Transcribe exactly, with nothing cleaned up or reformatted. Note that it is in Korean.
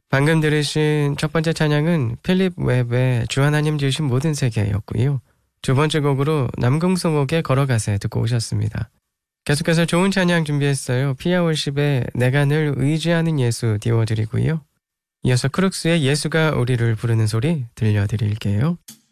방금 들으신 첫 번째 찬양은 필립 웹의 주 하나님 지으신 모든 세계였고요. 두 번째 곡으로 남궁성옥의 걸어가세 듣고 오셨습니다. 계속해서 좋은 찬양 준비했어요. 피아월십의 내가 늘 의지하는 예수 띄워드리고요. 이어서 크룩스의 예수가 우리를 부르는 소리 들려드릴게요.